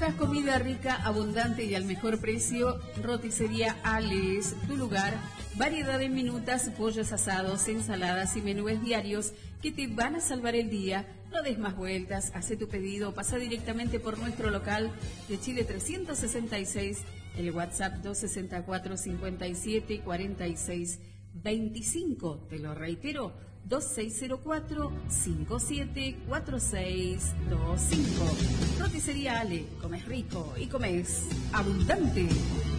buscas comida rica, abundante y al mejor precio, Roticería Ale es tu lugar. Variedad de minutas, pollos asados, ensaladas y menúes diarios que te van a salvar el día. No des más vueltas, hace tu pedido, pasa directamente por nuestro local de Chile 366, el WhatsApp 264 57 46 25, te lo reitero, 2604 57 4625. Roticería Ale, comes rico y comes abundante.